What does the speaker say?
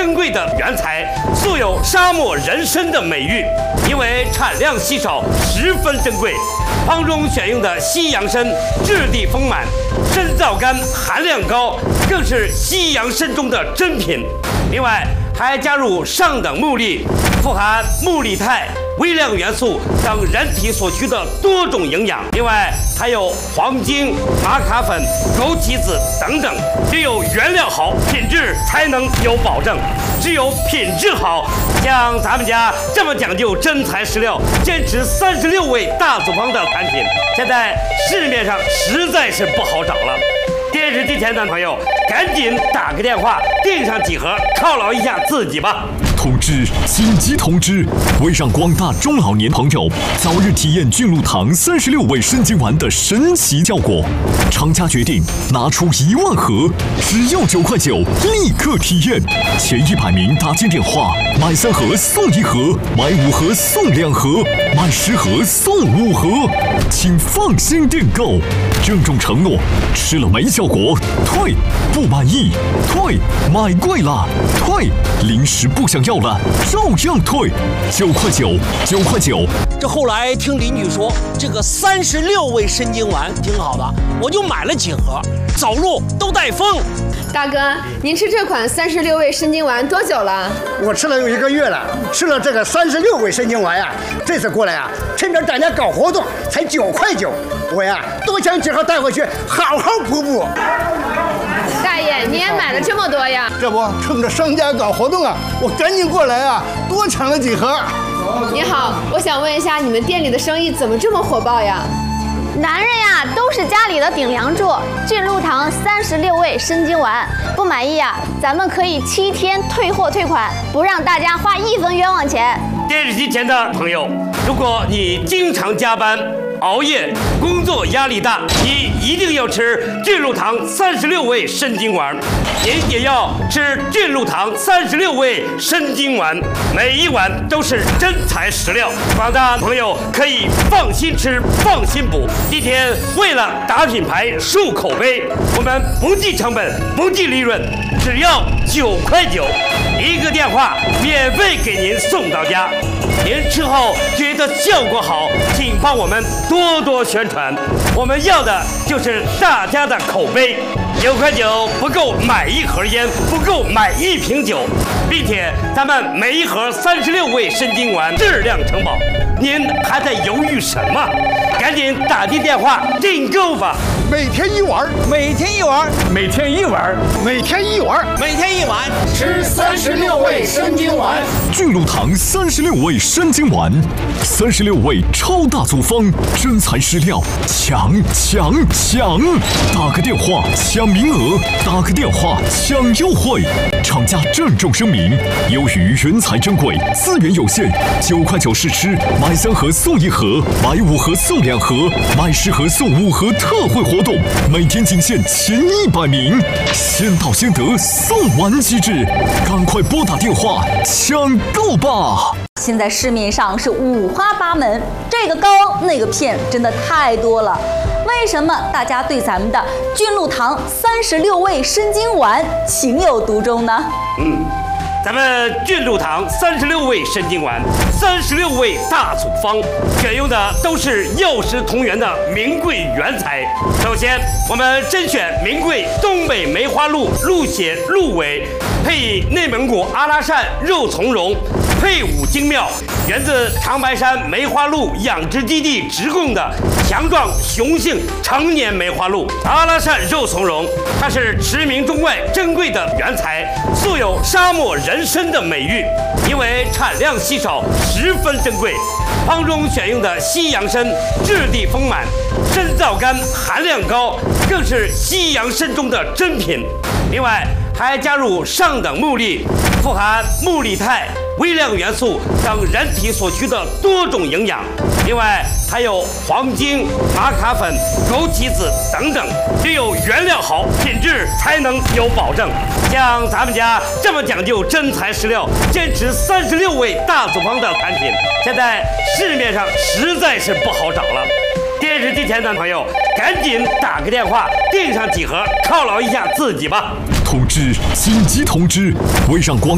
珍贵的原材，素有沙漠人参的美誉。因为产量稀少，十分珍贵。方中选用的西洋参质地丰满，参皂苷含量高，更是西洋参中的珍品。另外还加入上等木粒，富含木力肽、微量元素等人体所需的多种营养。另外还有黄精、玛卡粉、枸杞子等等。只有原料好，品质才能有保证。只有品质好，像咱们家这么讲究真材实料，坚持36味大组方的产品，现在市面上实在是不好找了。电视机前的朋友，赶紧打个电话订上几盒，犒劳一下自己吧。 通知！紧急通知！为让广大中老年朋友早日体验菌露堂36味参精丸的神奇效果，厂家决定拿出1万盒，只要9块9，立刻体验。前100名打进电话，买3盒送1盒，买5盒送2盒，买10盒送5盒，请放心订购。郑重承诺，吃了没效果退，不满意退，买贵了退，临时不想要了照样退，9块9，9块9。 这后来听邻居说，这个36味参精丸挺好的，我就买了几盒，走路都带风。 大哥，您吃这款36味参精丸多久了？ 我吃了有1个月了，吃了这个36味参精丸呀，这次过来啊，趁着大家搞活动，才9块9，我呀多抢几盒带回去，好好补补。 大爷，你也买了这么多呀？ 这不，趁着商家搞活动啊，我赶紧过来啊，多抢了几盒。 你好，我想问一下，你们店里的生意怎么这么火爆呀？ 男人呀，都是家里的顶梁柱。菌露堂36味参精丸，不满意呀，咱们可以7天退货退款，不让大家花1分冤枉钱。 电视机前的朋友，如果你经常加班、熬夜，工作压力大，你一定要吃菌露堂36味参精丸。您也要吃菌露堂36味参精丸，每一碗都是真材实料。广大朋友可以放心吃，放心补。今天为了打品牌、树口碑，我们不计成本、不计利润，只要9块9，一个电话免费给您送到家。您吃后觉得效果好，请帮我们多多宣传。我们要的就是大家的口碑。9块9不够买1盒烟，不够买1瓶酒，并且咱们每一盒36味参精丸质量承保。您还在犹豫什么？赶紧打进电话订购吧！ 每天1碗， 每天1碗， 每天1碗，每天1碗， 每天1碗， 吃36味参精丸。 菌露堂36味参精丸，36味超大组方，真材实料，抢！打个电话抢名额，打个电话抢优惠。厂家郑重声明，由于原材珍贵，资源有限，9块9试吃，买3盒送1盒，买5盒送2盒，买10盒送5盒特惠活动，每天仅限前100名，先到先得，送完即止，赶快拨打电话抢购吧！ 现在市面上是五花八门，这个膏那个片真的太多了。为什么大家对咱们的菌露堂36味参精丸情有独钟呢？ 咱们菌露堂36味参精丸，36味大组方，选用的都是药食同源的名贵原材。首先，我们甄选名贵东北梅花鹿鹿血鹿尾，配以内蒙古阿拉善肉苁蓉，配伍精妙，源自长白山梅花鹿养殖基地直供的强壮雄性成年梅花鹿。阿拉善肉苁蓉，它是驰名中外珍贵的原材，素有沙漠人参的美誉。因为产量稀少，十分珍贵。方中选用的西洋参质地丰满，参皂苷含量高，更是西洋参中的珍品。另外还加入上等木粒，富含木力肽、微量元素等人体所需的多种营养。另外还有黄精、玛卡粉、枸杞子等等。只有原料好，品质才能有保证。像咱们家这么讲究真材实料，坚持36味大组方的产品，现在市面上实在是不好找了。电视机前的朋友，赶紧打个电话订上几盒，犒劳一下自己吧。 通知！紧急通知！为让广